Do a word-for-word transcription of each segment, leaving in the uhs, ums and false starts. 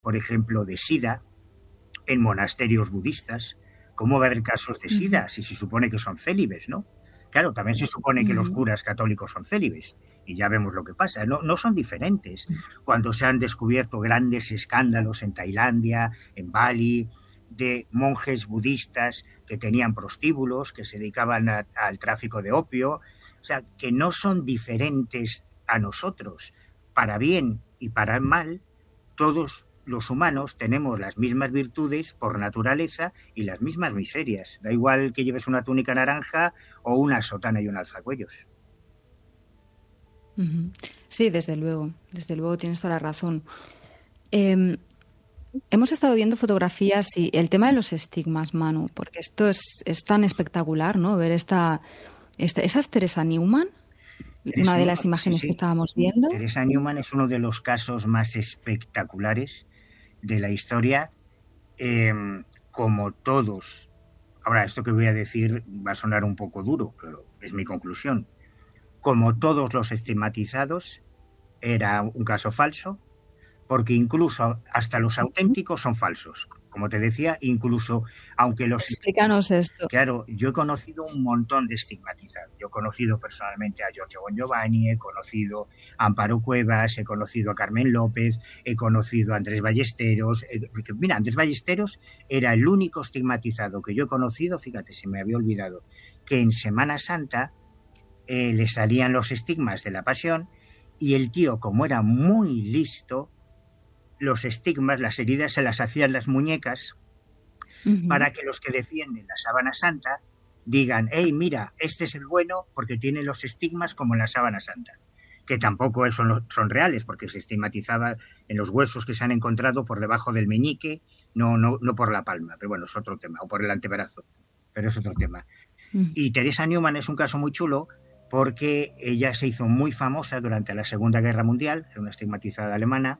por ejemplo, de SIDA en monasterios budistas. ¿Cómo va a haber casos de Ujú. SIDA si se supone que son célibes, no? Claro, también se supone que los Ujú. curas católicos son célibes y ya vemos lo que pasa. No, no son diferentes. Mm. Cuando se han descubierto grandes escándalos en Tailandia, en Bali, de monjes budistas que tenían prostíbulos, que se dedicaban a, al tráfico de opio, o sea, que no son diferentes a nosotros. Para bien y para mal, todos los humanos tenemos las mismas virtudes por naturaleza y las mismas miserias. Da igual que lleves una túnica naranja o una sotana y un alzacuellos. Ujú. Sí, desde luego, desde luego tienes toda la razón. Eh, hemos estado viendo fotografías y el tema de los estigmas, Manu, porque esto es, es tan espectacular, ¿no? Ver esta, esta, ¿esa es Teresa Newman? Teresa Una de las Newman, sí, imágenes que sí. estábamos viendo. Teresa Newman es uno de los casos más espectaculares de la historia, eh, como todos. Ahora, esto que voy a decir va a sonar un poco duro, pero es mi conclusión. Como todos los estigmatizados, era un caso falso, porque incluso hasta los Ujú. auténticos son falsos. Como te decía, incluso aunque los... Explícanos esto. Claro, yo he conocido un montón de estigmatizados. Yo he conocido personalmente a Giorgio Bongiovanni, he conocido a Amparo Cuevas, he conocido a Carmen López, he conocido a Andrés Ballesteros. Eh, mira, Andrés Ballesteros era el único estigmatizado que yo he conocido, fíjate, se me había olvidado, que en Semana Santa eh, le salían los estigmas de la pasión y el tío, como era muy listo, los estigmas, las heridas se las hacían las muñecas Ujú. para que los que defienden la sábana santa digan, hey, mira, este es el bueno porque tiene los estigmas como en la sábana santa, que tampoco son, son reales porque se estigmatizaba en los huesos que se han encontrado por debajo del meñique, no, no, no por la palma, pero bueno, es otro tema, o por el antebrazo, pero es otro tema. Ujú. Y Teresa Newman es un caso muy chulo porque ella se hizo muy famosa durante la Segunda Guerra Mundial, era una estigmatizada alemana,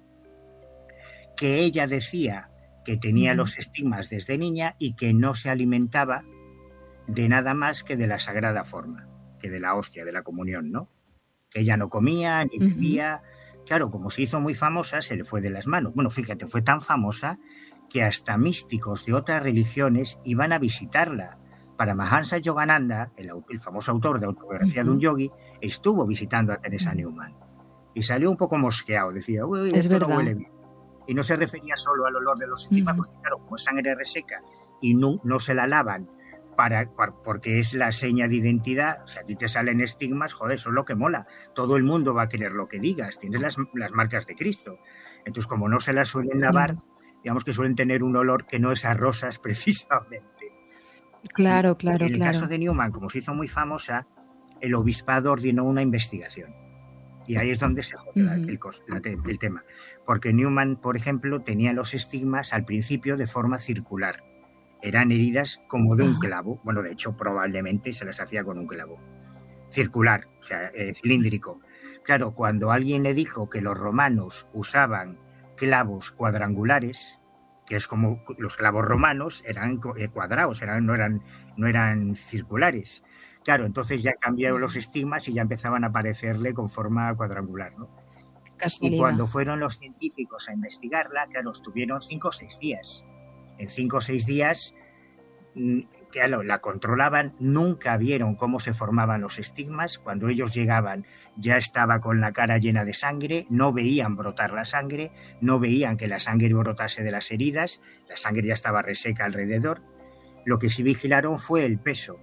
que ella decía que tenía Ujú. los estigmas desde niña y que no se alimentaba de nada más que de la sagrada forma, que de la hostia, de la comunión, ¿no? Que ella no comía ni Ujú. bebía. Claro, como se hizo muy famosa, se le fue de las manos. Bueno, fíjate, fue tan famosa que hasta místicos de otras religiones iban a visitarla. Paramahansa Yogananda, el, el famoso autor de Autobiografía de un Ujú. Yogi, estuvo visitando a Teresa Ujú. Newman. Y salió un poco mosqueado, decía, uy, Es esto no verdad. huele bien. Y no se refería solo al olor de los estigmas, Ujú. porque claro, como es sangre reseca y no, no se la lavan para, para, porque es la seña de identidad, o sea, a ti te salen estigmas, joder, eso es lo que mola. Todo el mundo va a querer lo que digas, tienes las, las marcas de Cristo. Entonces, como no se las suelen lavar, Claro. digamos que suelen tener un olor que no es a rosas precisamente. Y Claro, claro, en el caso claro. de Newman, como se hizo muy famosa, el obispado ordenó una investigación. Y ahí es donde se jode la, Ujú. el, la, el tema. Porque Newman, por ejemplo, tenía los estigmas al principio de forma circular. Eran heridas como de un Ajá. clavo. Bueno, de hecho, probablemente se las hacía con un clavo. Circular, o sea, eh, cilíndrico. Claro, cuando alguien le dijo que los romanos usaban clavos cuadrangulares, que es como los clavos romanos, eran cuadrados, eran, no, eran, no eran circulares. Claro, entonces ya cambiaron los Ujú. estigmas y ya empezaban a aparecerle con forma cuadrangular, ¿no? Y Casualidad. cuando fueron los científicos a investigarla, claro, estuvieron cinco o seis días. En cinco o seis días, claro, la controlaban, nunca vieron cómo se formaban los estigmas. Cuando ellos llegaban ya estaba con la cara llena de sangre, no veían brotar la sangre, no veían que la sangre brotase de las heridas, la sangre ya estaba reseca alrededor. Lo que sí vigilaron fue el peso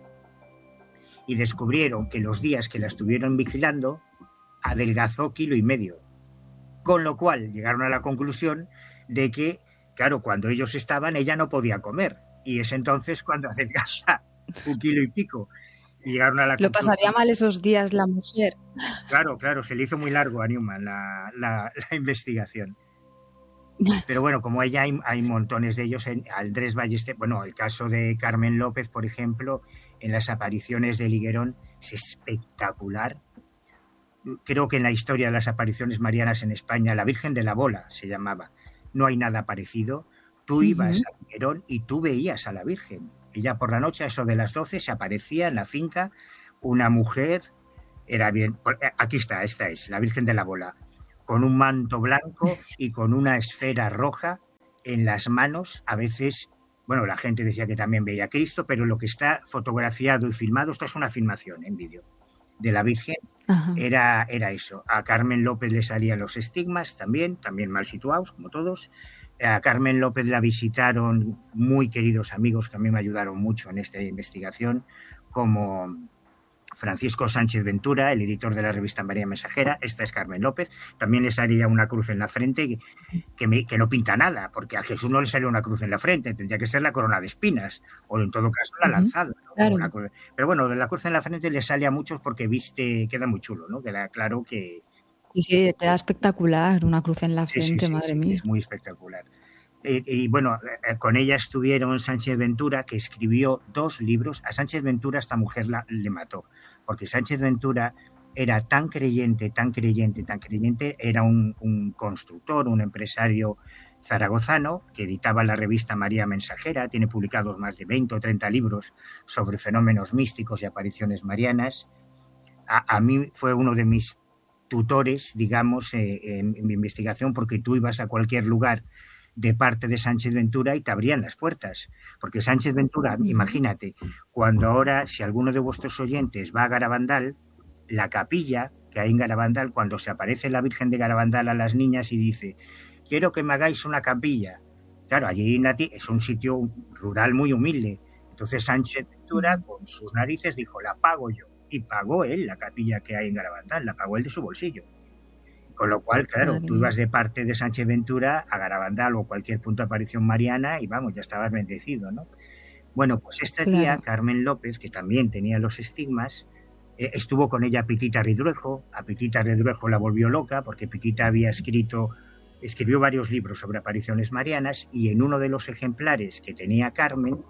y descubrieron que los días que la estuvieron vigilando adelgazó kilo y medio. Con lo cual llegaron a la conclusión de que, claro, cuando ellos estaban, ella no podía comer. Y es entonces cuando adelgaza un kilo y pico. Y llegaron a la Lo pasaría conclusión. mal esos días la mujer. Claro, claro, se le hizo muy largo a Newman la, la, la investigación. Pero bueno, como ella hay, hay montones de ellos, en Andrés Ballester, bueno, el caso de Carmen López, por ejemplo, en las apariciones de Liguerón, es espectacular. Creo que en la historia de las apariciones marianas en España, la Virgen de la Bola se llamaba, no hay nada parecido. Tú ibas Ujú. a Liguerón y tú veías a la Virgen. Ella por la noche, a eso de las doce, se aparecía en la finca una mujer, era bien, aquí está, esta es, la Virgen de la Bola, con un manto blanco y con una esfera roja, en las manos, a veces, bueno, la gente decía que también veía a Cristo, pero lo que está fotografiado y filmado, esto es una filmación en vídeo, de la Virgen, era, era eso. A Carmen López le salían los estigmas también, también mal situados, como todos. A Carmen López la visitaron muy queridos amigos que a mí me ayudaron mucho en esta investigación, como Francisco Sánchez Ventura, el editor de la revista María Mensajera. Esta es Carmen López. También le salía una cruz en la frente que, que, me, que no pinta nada, porque a Jesús no le salió una cruz en la frente, tendría que ser la corona de espinas, o en todo caso la lanzada. ¿no? Claro. Una cruz. Pero bueno, la cruz en la frente le sale a muchos porque viste, queda muy chulo, ¿no? Queda claro que... Sí, sí, queda espectacular, una cruz en la frente, sí, sí, sí, madre sí, mía. Es muy espectacular. Eh, y bueno, eh, con ella estuvieron Sánchez Ventura, que escribió dos libros. A Sánchez Ventura esta mujer la, le mató, porque Sánchez Ventura era tan creyente, tan creyente, tan creyente, era un, un constructor, un empresario zaragozano que editaba la revista María Mensajera, tiene publicados más de veinte o treinta libros sobre fenómenos místicos y apariciones marianas. A, a mí fue uno de mis tutores, digamos, eh, en, en mi investigación, porque tú ibas a cualquier lugar de parte de Sánchez Ventura y te abrían las puertas. Porque Sánchez Ventura, imagínate, cuando ahora, si alguno de vuestros oyentes va a Garabandal, la capilla que hay en Garabandal, cuando se aparece la Virgen de Garabandal a las niñas y dice, quiero que me hagáis una capilla. Claro, allí es un sitio rural muy humilde. Entonces Sánchez Ventura, con sus narices, dijo, la pago yo. Y pagó él la capilla que hay en Garabandal, la pagó él de su bolsillo. Con lo cual, claro, Madre tú ibas de parte de Sánchez Ventura a Garabandal o cualquier punto de aparición mariana y vamos, ya estabas bendecido, ¿no? Bueno, pues esta claro. tía, Carmen López, que también tenía los estigmas, eh, estuvo con ella Pitita Ridruejo. A Pitita Ridruejo la volvió loca porque Pitita había escrito, escribió varios libros sobre apariciones marianas y en uno de los ejemplares que tenía Carmen,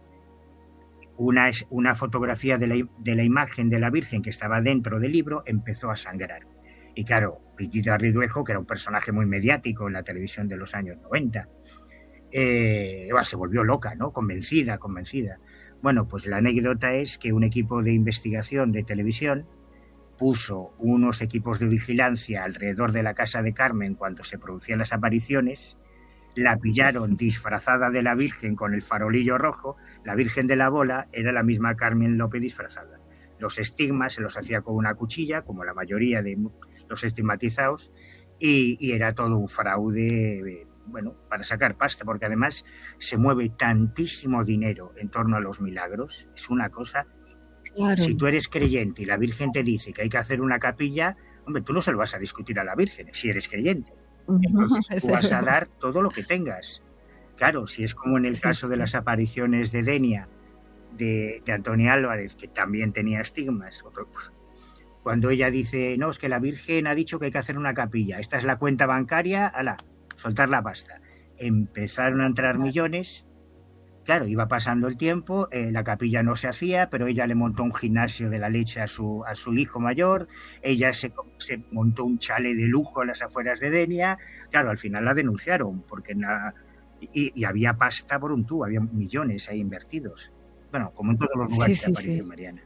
una, una fotografía de la, de la imagen de la Virgen que estaba dentro del libro empezó a sangrar. Y claro, Pitita Ridruejo, que era un personaje muy mediático en la televisión de los años noventa, eh, bueno, se volvió loca, ¿no? Convencida, convencida. Bueno, pues la anécdota es que un equipo de investigación de televisión puso unos equipos de vigilancia alrededor de la casa de Carmen cuando se producían las apariciones, la pillaron disfrazada de la Virgen con el farolillo rojo, la Virgen de la Bola era la misma Carmen López disfrazada. Los estigmas se los hacía con una cuchilla, como la mayoría de los estigmatizados, y, y era todo un fraude, bueno, para sacar pasta, porque además se mueve tantísimo dinero en torno a los milagros, es una cosa... Claro. Si tú eres creyente y la Virgen te dice que hay que hacer una capilla, hombre, tú no se lo vas a discutir a la Virgen, si eres creyente. Entonces tú vas a dar todo lo que tengas. Claro, si es como en el sí, caso sí. de las apariciones de Denia, de, de Antonia Álvarez, que también tenía estigmas, otro, pues, cuando ella dice, no, es que la Virgen ha dicho que hay que hacer una capilla, esta es la cuenta bancaria, ala, soltar la pasta. Empezaron a entrar millones, claro, iba pasando el tiempo, eh, la capilla no se hacía, pero ella le montó un gimnasio de la leche a su, a su hijo mayor, ella se, se montó un chale de lujo a las afueras de Denia, claro, al final la denunciaron, porque na, y, y había pasta por un tubo, había millones ahí invertidos. Bueno, como en todos los lugares sí, sí, de aparición sí. mariana.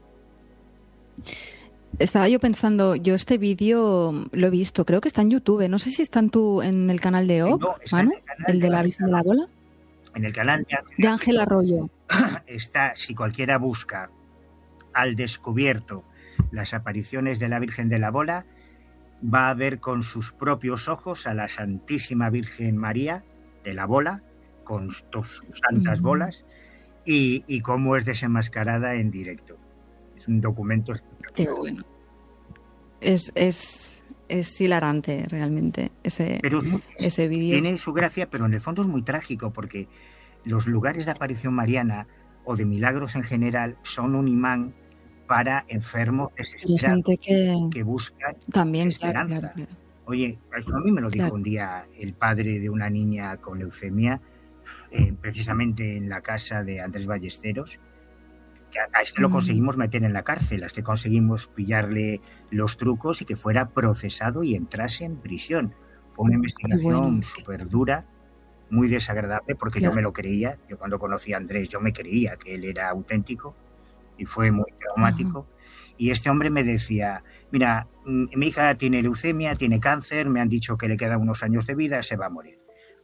Estaba yo pensando, yo este vídeo lo he visto, creo que está en YouTube, no sé si está en, tu, en el canal de O C, no, Manu, el, canal el de, de la Virgen de la Bola. En el canal de Ángel Arroyo. Está, si cualquiera busca al descubierto las apariciones de la Virgen de la Bola, va a ver con sus propios ojos a la Santísima Virgen María de la Bola, con sus santas uh-huh. bolas, y, y cómo es desenmascarada en directo. Es un documento espectacular. Qué bueno. Es, es, es hilarante realmente ese, pero ese vídeo. Tiene su gracia, pero en el fondo es muy trágico porque los lugares de aparición mariana o de milagros en general son un imán para enfermos desesperados que, que buscan también, esperanza. Claro, claro. Oye, eso a mí me lo dijo claro. un día el padre de una niña con leucemia, eh, precisamente en la casa de Andrés Ballesteros, que a, a este mm. lo conseguimos meter en la cárcel, a este conseguimos pillarle los trucos y que fuera procesado y entrase en prisión. Fue una investigación bueno. súper dura, muy desagradable, porque claro. yo me lo creía. Yo cuando conocí a Andrés, yo me creía que él era auténtico y fue muy traumático. Uh-huh. Y este hombre me decía, mira, mi hija tiene leucemia, tiene cáncer, me han dicho que le quedan unos años de vida, se va a morir.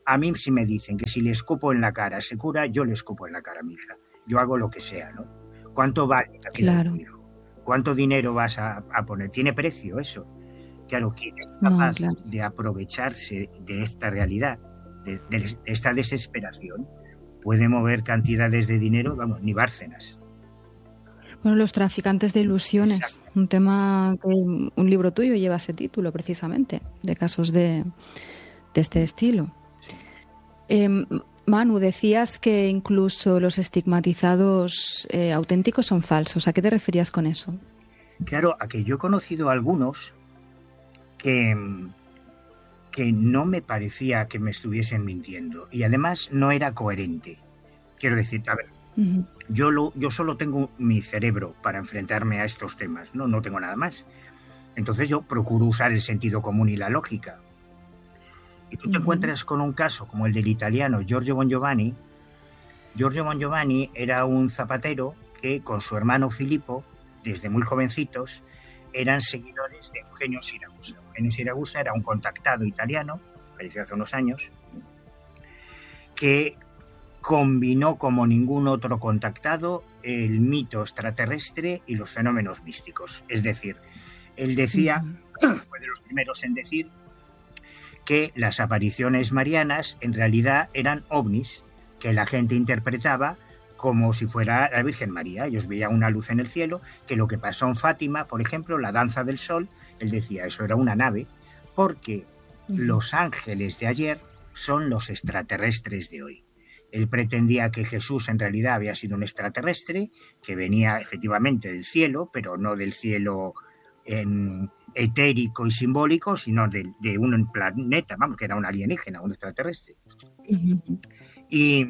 A mí si me dicen que si le escupo en la cara se cura, yo le escupo en la cara a mi hija. Yo hago lo que sea, ¿no? ¿Cuánto vale la vida Claro. de tu hijo? ¿Cuánto dinero vas a, a poner? ¿Tiene precio eso? Claro, ¿quién es No, capaz claro. de aprovecharse de esta realidad, de, de esta desesperación? Puede mover cantidades de dinero, vamos, ni Bárcenas. Bueno, los traficantes de ilusiones, Exacto. un tema que un libro tuyo lleva ese título precisamente, de casos de, de este estilo. Sí. Eh, Manu, decías que incluso los estigmatizados eh, auténticos son falsos. ¿A qué te referías con eso? Claro, a que yo he conocido a algunos que, que no me parecía que me estuviesen mintiendo y además no era coherente. Quiero decir, a ver, uh-huh. yo, lo, yo solo tengo mi cerebro para enfrentarme a estos temas, ¿no? No tengo nada más. Entonces yo procuro usar el sentido común y la lógica. Y tú te uh-huh. encuentras con un caso como el del italiano Giorgio Bongiovanni. Giorgio Bongiovanni era un zapatero que con su hermano Filippo, desde muy jovencitos, eran seguidores de Eugenio Siragusa. Eugenio Siragusa era un contactado italiano, falleció hace unos años, que combinó como ningún otro contactado el mito extraterrestre y los fenómenos místicos. Es decir, él decía, uh-huh. fue de los primeros en decir, que las apariciones marianas en realidad eran ovnis que la gente interpretaba como si fuera la Virgen María. Ellos veían una luz en el cielo, que lo que pasó en Fátima, por ejemplo, la danza del sol, él decía, eso era una nave, porque uh-huh. los ángeles de ayer son los extraterrestres de hoy. Él pretendía que Jesús en realidad había sido un extraterrestre, que venía efectivamente del cielo, pero no del cielo en etérico y simbólico, sino de, de un planeta, vamos, que era un alienígena, un extraterrestre. Uh-huh. Y,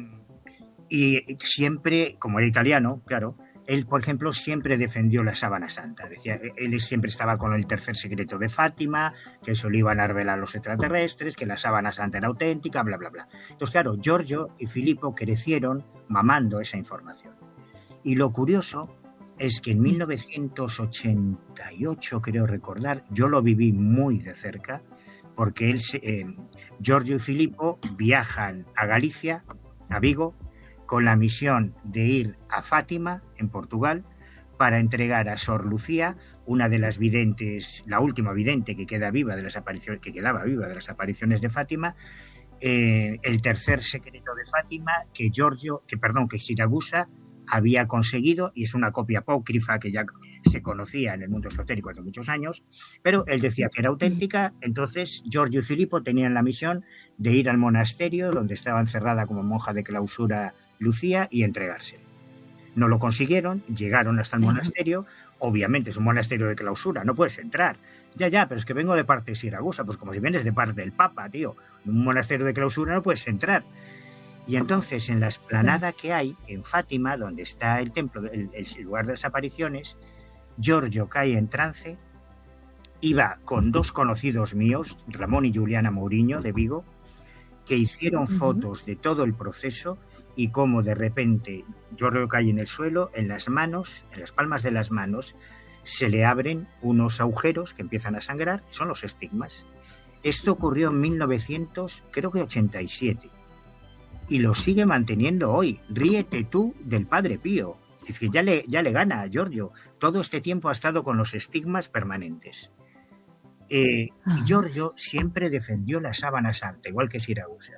y siempre, como era italiano, claro, él, por ejemplo, siempre defendió la sábana santa. Decía, él siempre estaba con el tercer secreto de Fátima, que eso le iban a revelar los extraterrestres, que la sábana santa era auténtica, bla, bla, bla. Entonces, claro, Giorgio y Filippo crecieron mamando esa información. Y lo curioso es que en mil novecientos ochenta y ocho, creo recordar, yo lo viví muy de cerca, porque él, eh, Giorgio y Filippo viajan a Galicia, a Vigo, con la misión de ir a Fátima, en Portugal, para entregar a Sor Lucía, una de las videntes, la última vidente que queda viva de las apariciones, que quedaba viva de las apariciones de Fátima, eh, el tercer secreto de Fátima que Giorgio, que perdón, que Siragusa había conseguido, y es una copia apócrifa que ya se conocía en el mundo esotérico hace muchos años, pero él decía que era auténtica. Entonces Giorgio y Filippo tenían la misión de ir al monasterio donde estaba encerrada como monja de clausura Lucía y entregarse. No lo consiguieron, llegaron hasta el monasterio, obviamente es un monasterio de clausura, no puedes entrar. Ya, ya, pero es que vengo de parte de Siragusa, pues como si vienes de parte del Papa, tío. En un monasterio de clausura no puedes entrar. Y entonces en la explanada que hay en Fátima, donde está el templo, el, el lugar de las apariciones, Giorgio cae en trance, iba con dos conocidos míos, Ramón y Juliana Mourinho de Vigo, que hicieron uh-huh. fotos de todo el proceso y cómo de repente Giorgio cae en el suelo, en las manos, en las palmas de las manos, se le abren unos agujeros que empiezan a sangrar, son los estigmas. Esto ocurrió en mil novecientos ochenta y siete. Y lo sigue manteniendo hoy. Ríete tú del Padre Pío. Es que ya le, ya le gana a Giorgio. Todo este tiempo ha estado con los estigmas permanentes. Eh, ah. Giorgio siempre defendió la sábana santa, igual que Siragusa.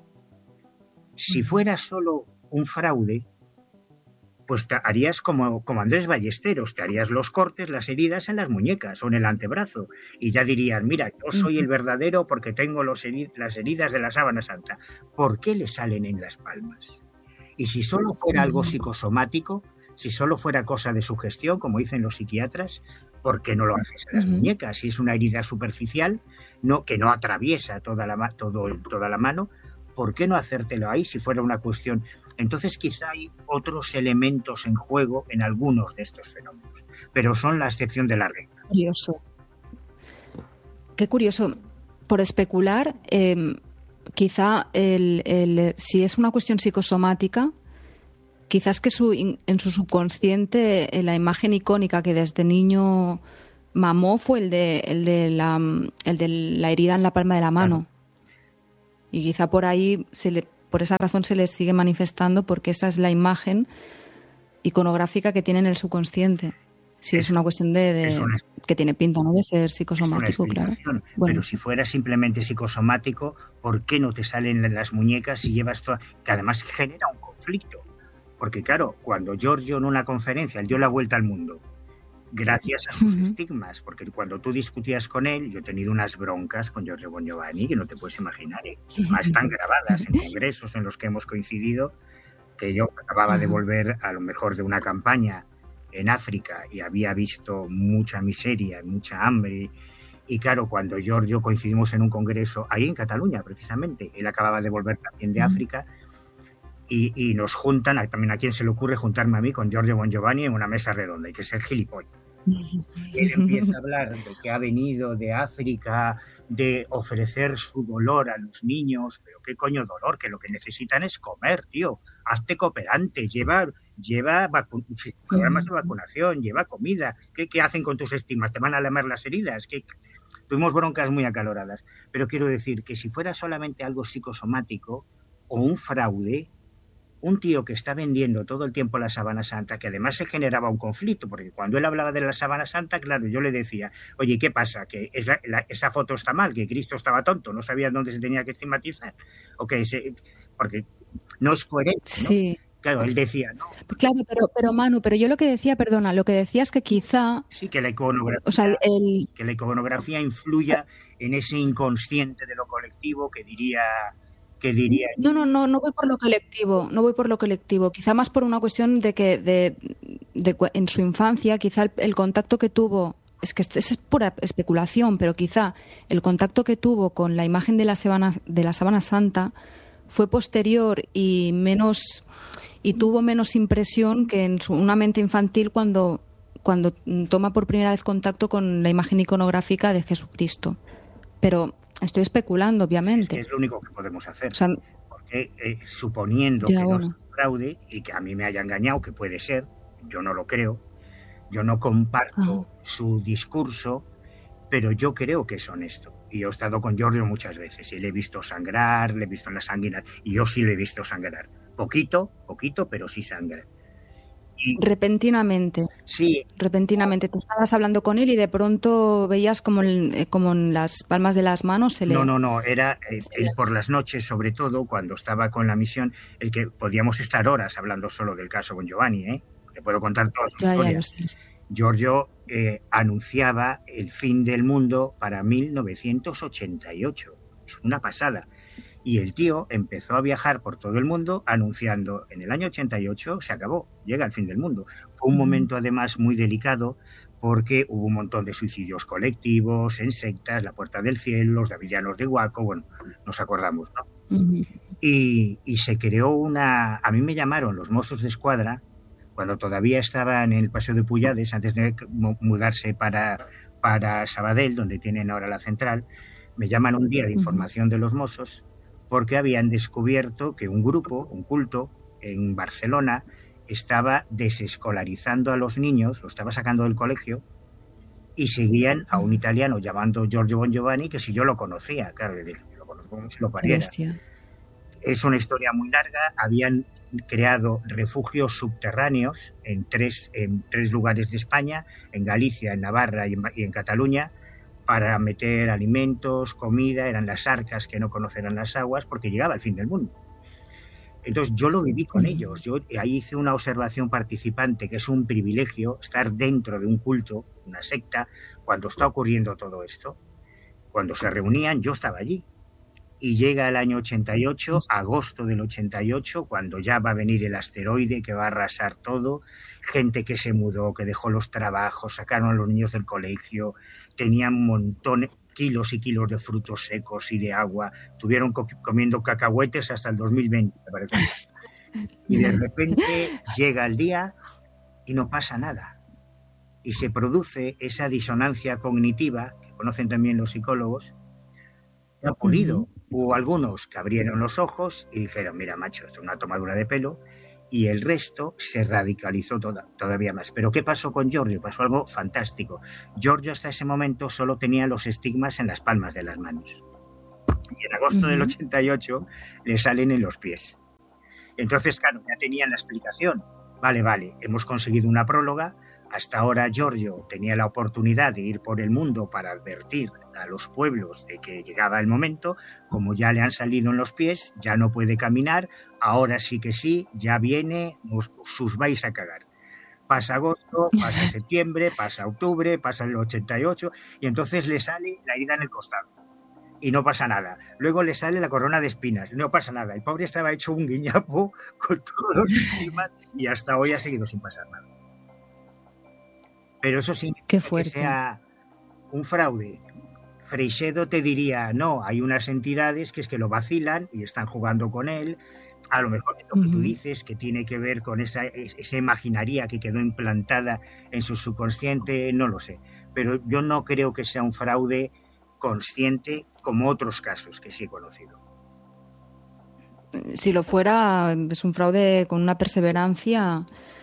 Si fuera solo un fraude, pues te harías como, como Andrés Ballesteros, te harías los cortes, las heridas en las muñecas o en el antebrazo, y ya dirías, mira, yo soy el verdadero porque tengo los herid- las heridas de la sábana santa. ¿Por qué le salen en las palmas? Y si solo fuera algo psicosomático, si solo fuera cosa de sugestión, como dicen los psiquiatras, ¿por qué no lo haces en las uh-huh. muñecas? Si es una herida superficial, no, que no atraviesa toda la, todo, toda la mano, ¿por qué no hacértelo ahí si fuera una cuestión? Entonces quizá hay otros elementos en juego en algunos de estos fenómenos, pero son la excepción de la regla. Curioso. Qué curioso. Por especular, eh, quizá el, el, si es una cuestión psicosomática, quizás que su, en su subconsciente la imagen icónica que desde niño mamó fue el de, el de, la, el de la herida en la palma de la mano. Claro. Y quizá por ahí, se le, por esa razón se les sigue manifestando, porque esa es la imagen iconográfica que tiene en el subconsciente. Si es, es una cuestión de, de una, que tiene pinta, ¿no?, de ser psicosomático, es una claro. Bueno. Bueno. Pero si fuera simplemente psicosomático, ¿por qué no te salen las muñecas si llevas toda...? Que además genera un conflicto. Porque claro, cuando Giorgio en una conferencia dio la vuelta al mundo, gracias a sus uh-huh. estigmas, porque cuando tú discutías con él, yo he tenido unas broncas con Giorgio Bon Giovanni que no te puedes imaginar, ¿eh? Más están grabadas en congresos en los que hemos coincidido, que yo acababa uh-huh. de volver a lo mejor de una campaña en África y había visto mucha miseria, mucha hambre, y claro, cuando Giorgio coincidimos en un congreso, ahí en Cataluña precisamente, él acababa de volver también de uh-huh. África, Y, y nos juntan, también a quién se le ocurre juntarme a mí con Giorgio Bon Giovanni en una mesa redonda, hay que ser gilipollas. Y él empieza a hablar de que ha venido de África, de ofrecer su dolor a los niños, pero qué coño dolor, que lo que necesitan es comer, tío, hazte cooperante, lleva, lleva vacu- programas de vacunación, lleva comida, ¿Qué, ¿qué hacen con tus estigmas? ¿Te van a lamer las heridas? ¿Qué? Tuvimos broncas muy acaloradas, pero quiero decir que si fuera solamente algo psicosomático o un fraude, un tío que está vendiendo todo el tiempo la sábana santa, que además se generaba un conflicto, porque cuando él hablaba de la sábana santa, claro, yo le decía, oye, ¿qué pasa? Que es la, la, esa foto está mal, que Cristo estaba tonto, no sabía dónde se tenía que estigmatizar, o que se, porque no es coherente, ¿no? Sí. Claro, él decía, ¿no? Claro, pero, pero Manu, pero yo lo que decía, perdona, lo que decía es que quizá... Sí, que la iconografía, o sea, el... que la iconografía influya en ese inconsciente de lo colectivo que diría... que diría... No, no, no, no voy por lo colectivo, no voy por lo colectivo, quizá más por una cuestión de que de, de, de en su infancia, quizá el, el contacto que tuvo, es que es pura especulación, pero quizá el contacto que tuvo con la imagen de la sábana, de la sábana santa fue posterior y menos y tuvo menos impresión que en su, una mente infantil cuando, cuando toma por primera vez contacto con la imagen iconográfica de Jesucristo. Pero estoy especulando, obviamente. Es que es lo único que podemos hacer. O sea, porque eh, suponiendo ya, que bueno. no es fraude y que a mí me haya engañado, que puede ser, yo no lo creo, yo no comparto ah. su discurso, pero yo creo que es honesto. Y yo he estado con Giorgio muchas veces y le he visto sangrar, le he visto en la sanguina, y yo sí le he visto sangrar. Poquito, poquito, pero sí sangra. Y, repentinamente. Sí. Repentinamente. Tú estabas hablando con él y de pronto veías como, el, como en las palmas de las manos se le... No, no, no. Era eh, él por las noches, sobre todo, cuando estaba con la misión, el que podíamos estar horas hablando solo del caso con Giovanni, ¿eh? Te puedo contar toda su ya, historia. Ya lo sé. Giorgio eh, anunciaba el fin del mundo para mil novecientos ochenta y ocho. Es una pasada. Y el tío empezó a viajar por todo el mundo anunciando, en el año ochenta y ocho se acabó, llega el fin del mundo. Fue un uh-huh. momento además muy delicado porque hubo un montón de suicidios colectivos, en sectas, La Puerta del Cielo, los Gavillanos de Huaco, bueno, nos acordamos, ¿no? Uh-huh. Y, y se creó una... A mí me llamaron los Mossos de Escuadra, cuando todavía estaba en el Paseo de Puyades, antes de mudarse para, para Sabadell, donde tienen ahora la central, me llaman un día de información uh-huh. de los Mossos, porque habían descubierto que un grupo, un culto, en Barcelona, estaba desescolarizando a los niños, lo estaba sacando del colegio, y seguían a un italiano llamando Giorgio Bon Giovanni, que si yo lo conocía, claro, le dije, lo conozco como si lo pariera. Es una historia muy larga, habían creado refugios subterráneos en tres, en tres lugares de España, en Galicia, en Navarra y en, y en Cataluña, para meter alimentos, comida, eran las arcas que no conocerán las aguas, porque llegaba el fin del mundo. Entonces yo lo viví con ellos, yo ahí hice una observación participante, que es un privilegio estar dentro de un culto, una secta, cuando está ocurriendo todo esto. Cuando se reunían, yo estaba allí. Y llega el año ochenta y ocho, agosto del ochenta y ocho, cuando ya va a venir el asteroide que va a arrasar todo, gente que se mudó, que dejó los trabajos, sacaron a los niños del colegio, tenían montones, kilos y kilos de frutos secos y de agua, estuvieron co- comiendo cacahuetes hasta el dos mil veinte, me parece. Y de repente llega el día y no pasa nada. Y se produce esa disonancia cognitiva, que conocen también los psicólogos, que ha ocurrido. Uh-huh. Hubo algunos que abrieron los ojos y dijeron, mira, macho, esto es una tomadura de pelo, y el resto se radicalizó toda, todavía más. Pero ¿qué pasó con Giorgio? Pasó algo fantástico. Giorgio hasta ese momento solo tenía los estigmas en las palmas de las manos. y en agosto Ujú. del ochenta y ocho le salen en los pies. Entonces, claro, ya tenían la explicación. Vale, vale, hemos conseguido una próloga. Hasta ahora Giorgio tenía la oportunidad de ir por el mundo para advertir a los pueblos de que llegaba el momento. Como ya le han salido en los pies, ya no puede caminar. Ahora sí que sí, ya viene, os, os vais a cagar. Pasa agosto, pasa septiembre, pasa octubre, pasa el ochenta y ocho y entonces le sale la herida en el costado. Y no pasa nada. Luego le sale la corona de espinas. No pasa nada. El pobre estaba hecho un guiñapo con todos los estigmas y hasta hoy ha seguido sin pasar nada. Pero eso significa Qué que fuerte. sea un fraude. Freixedo te diría, no, hay unas entidades que es que lo vacilan y están jugando con él. A lo mejor es lo que tú Ujú. dices, que tiene que ver con esa, esa imaginaría que quedó implantada en su subconsciente, no lo sé. Pero yo no creo que sea un fraude consciente como otros casos que sí he conocido. Si lo fuera, es un fraude con una perseverancia.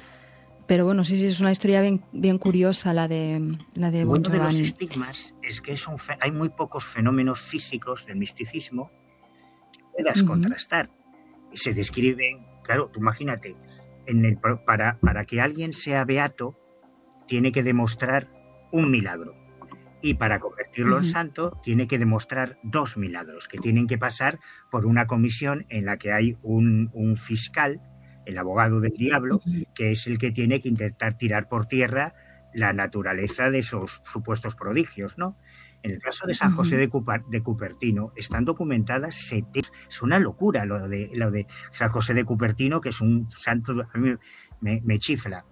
Pero bueno, sí, sí, es una historia bien, bien curiosa la de la de Lo bueno de los Bongiovanni. estigmas es que es un fe- hay muy pocos fenómenos físicos del misticismo que puedas Ujú. contrastar. Y se describen, claro, tú imagínate, en el, para, para que alguien sea beato, tiene que demostrar un milagro. Y para convertirlo en Ujú. santo, tiene que demostrar dos milagros, que tienen que pasar por una comisión en la que hay un, un fiscal, el abogado del diablo, Ujú. que es el que tiene que intentar tirar por tierra la naturaleza de esos supuestos prodigios, ¿no? En el caso de San José Ujú. de, Cupar, de Cupertino, están documentadas setenta. Es una locura lo de, lo de San José de Cupertino, que es un santo, a mí me, me chifla.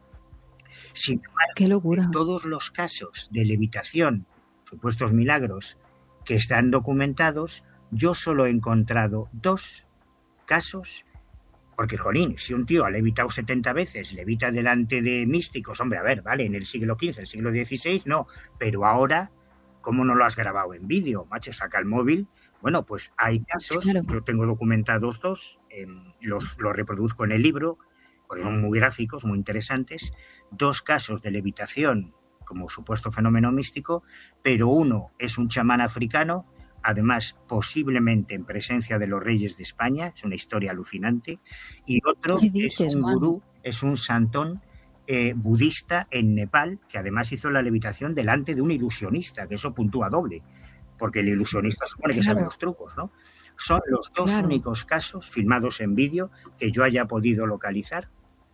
Sin Qué embargo, de locura. todos los casos de levitación, supuestos milagros, que están documentados, yo solo he encontrado dos casos, porque, jolín, si un tío ha levitado setenta veces, levita delante de místicos, hombre, a ver, vale, en el siglo quince, el siglo dieciséis, no, pero ahora, ¿cómo no lo has grabado en vídeo, macho? Saca el móvil. Bueno, pues hay casos, Claro. yo tengo documentados dos, eh, los, los reproduzco en el libro, porque son muy gráficos, muy interesantes, dos casos de levitación como supuesto fenómeno místico, pero uno es un chamán africano, además posiblemente en presencia de los reyes de España, es una historia alucinante, y otro ¿Qué es dices, un Manu? gurú, es un santón eh, budista en Nepal, que además hizo la levitación delante de un ilusionista, que eso puntúa doble, porque el ilusionista supone que sabe Claro, los trucos, ¿no? Son los dos claro. únicos casos filmados en vídeo que yo haya podido localizar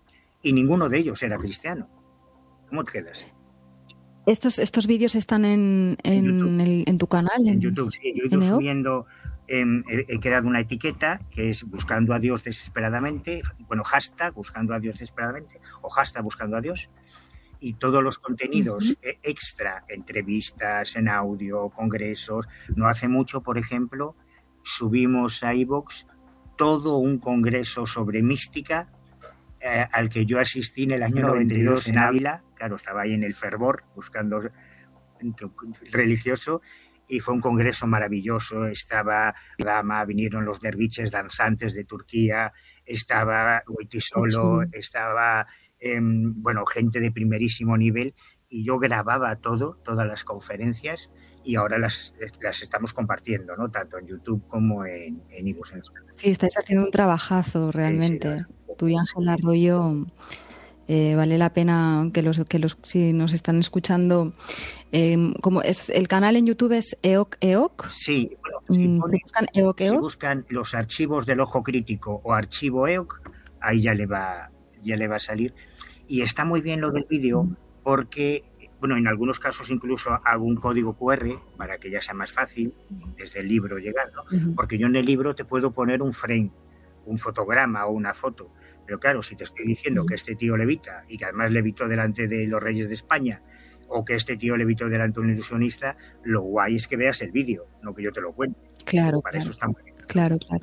y ninguno de ellos era cristiano. ¿Cómo te quedas? Estos, estos vídeos están en, En YouTube. en, el, en tu canal, En en, YouTube, sí. Yo he ido en E O C. subiendo, eh, he, he creado una etiqueta que es buscando a Dios desesperadamente, bueno, hashtag buscando a Dios desesperadamente, o hashtag buscando a Dios, y todos los Ujú. contenidos extra, entrevistas en audio, congresos. No hace mucho, por ejemplo, subimos a iVoox todo un congreso sobre mística eh, al que yo asistí en el año noventa y dos en Ávila. Claro, estaba ahí en el fervor buscando religioso y fue un congreso maravilloso. Estaba Dama, vinieron los derviches danzantes de Turquía, estaba Qué Wojtyla, chulo. estaba eh, bueno, gente de primerísimo nivel, y yo grababa todo, todas las conferencias, y ahora las, las estamos compartiendo, ¿no? Tanto en YouTube como en, en iVoox. Sí, estáis haciendo un trabajazo Sí, sí, la realmente. verdad. Tú y Ángel Arroyo, eh, vale la pena que los que los si nos están escuchando, eh, como es el canal en YouTube es E O C E O C. Sí, bueno, si, Mm, si pone, buscan E O C E si O C. buscan los archivos del ojo crítico o archivo E O C, ahí ya le va, ya le va a salir. Y está muy bien lo del vídeo porque, bueno, en algunos casos incluso hago un código cu erre para que ya sea más fácil desde el libro llegar, ¿no? Ujú. Porque yo en el libro te puedo poner un frame, un fotograma o una foto. Pero claro, si te estoy diciendo que este tío levita y que además levitó delante de los reyes de España, o que este tío levitó delante de un ilusionista, lo guay es que veas el vídeo, no que yo te lo cuente. Claro, Para eso claro, está muy bien. claro, claro.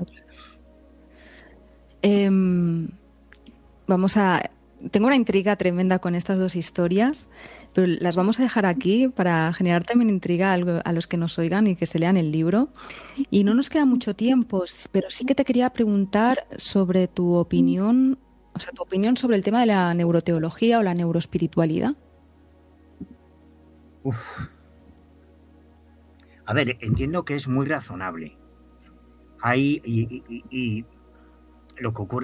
Em, vamos a. Tengo una intriga tremenda con estas dos historias, pero las vamos a dejar aquí para generar también intriga a los que nos oigan y que se lean el libro. Y no nos queda mucho tiempo, pero sí que te quería preguntar sobre tu opinión, o sea, tu opinión sobre el tema de la neuroteología o la neuroespiritualidad. Uf. A ver, entiendo que es muy razonable, Hay, y, y- y- y lo que ocurre